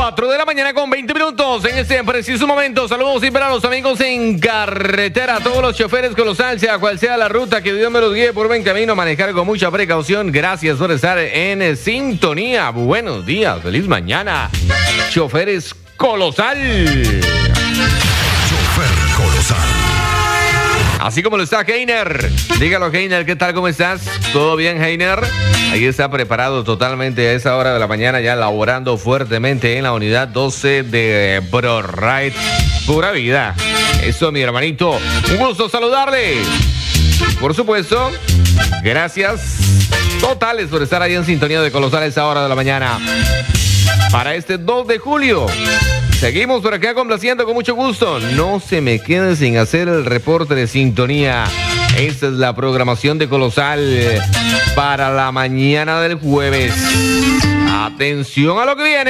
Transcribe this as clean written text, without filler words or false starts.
4 de la mañana con 20 minutos. En este preciso momento, saludos y para los amigos en carretera, a todos los choferes Colosal, sea cual sea la ruta, que Dios me los guíe por buen camino, manejar con mucha precaución. Gracias por estar en sintonía. Buenos días, feliz mañana. Choferes Colosal. Chofer Colosal. Así como lo está Heiner. Dígalo, Heiner, ¿qué tal? ¿Cómo estás? ¿Todo bien, Heiner? Ahí está preparado totalmente a esa hora de la mañana, ya laborando fuertemente en la unidad 12 de ProRide. Pura vida. Eso, mi hermanito. Un gusto saludarle. Por supuesto, gracias totales por estar ahí en sintonía de Colosal a esa hora de la mañana. Para este 2 de julio. Seguimos por acá complaciendo con mucho gusto. No se me queden sin hacer el reporte de sintonía. Esta es la programación de Colosal para la mañana del jueves. Atención a lo que viene.